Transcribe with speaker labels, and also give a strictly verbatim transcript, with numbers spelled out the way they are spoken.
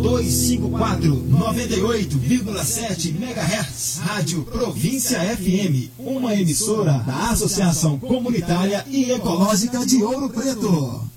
Speaker 1: duzentos e cinquenta e quatro, noventa e oito vírgula sete megahertz. Rádio Província F M, uma emissora da Associação Comunitária e Ecológica de Ouro Preto.